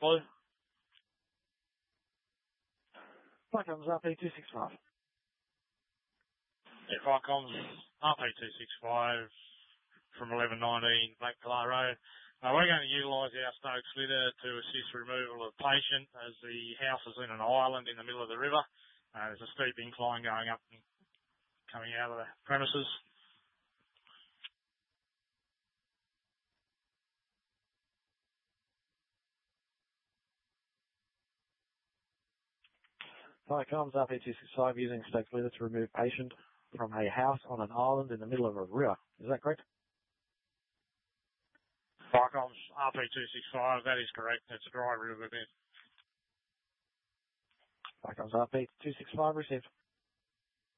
Blue. Flight comes RP265. Yeah, flight comms RP265 from 1119 Black Pillar Road. We're going to utilise our Stokes litter to assist removal of patient as the house is in an island in the middle of the river. There's a steep incline going up and coming out of the premises. Flight comms RP265 using Stokes litter to remove patient from a house on an island in the middle of a river. Is that correct? Flight comms RP265, that is correct. It's a dry river bed. Flight comms RP265 received.